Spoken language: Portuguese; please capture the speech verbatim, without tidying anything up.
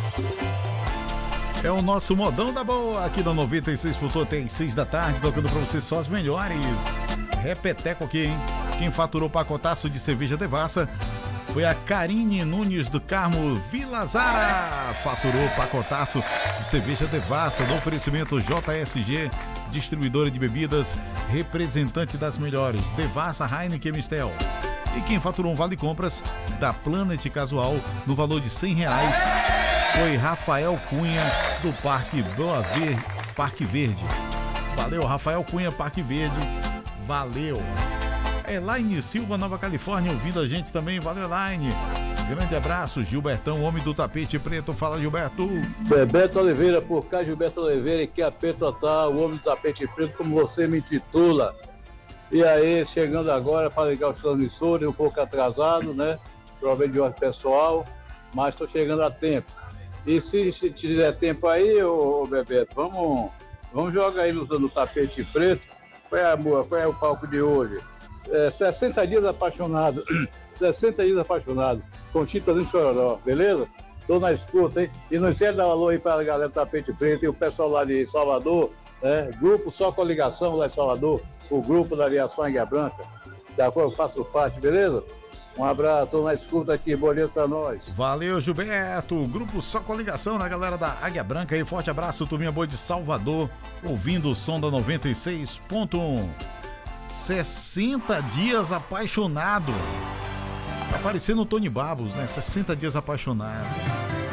É o nosso modão da boa aqui na noventa e seis ponto oito, tem seis da tarde, tocando pra você só as melhores. Repeteco aqui, hein? Quem faturou pacotaço de cerveja Devassa foi a Karine Nunes do Carmo Vila Zara. Faturou pacotaço de cerveja Devassa no oferecimento J S G, distribuidora de bebidas, representante das melhores, Devassa, Heineken, Mistel. E quem faturou um vale compras da Planet Casual no valor de cem reais foi Rafael Cunha do Parque Boa Verde, Parque Verde. Valeu, Rafael Cunha, Parque Verde. Valeu. Elaine Silva, Nova Califórnia, ouvindo a gente também. Valeu, Elaine. Grande abraço, Gilbertão, homem do tapete preto. Fala, Gilberto. Bebeto Oliveira, por cá, Gilberto Oliveira, que a total, o homem do tapete preto, como você me intitula. E aí, chegando agora para ligar os transmissores, um pouco atrasado, né? Problema de ordem pessoal, mas estou chegando a tempo. E se, se tiver tempo aí, ô, ô Bebeto, vamos, vamos jogar aí no, no tapete preto. Qual é, amor? Qual é o palco de hoje? É, sessenta dias apaixonado. sessenta dias apaixonado. Com Chita do Chororó, beleza? Estou na escuta, hein? E não esquece de dar um alô aí para a galera do tapete preto e o pessoal lá de Salvador, né? Grupo Só Coligação lá de Salvador, o grupo da Aviação Águia Branca, da qual eu faço parte, beleza? Um abraço, estou na escuta aqui, bom dia pra nós. Valeu, Gilberto. Grupo Só Coligação na galera da Águia Branca aí. Forte abraço, turminha boa de Salvador, ouvindo o som da noventa e seis ponto um. sessenta dias apaixonado. Tá parecendo o Tony Babos, né? sessenta dias apaixonado.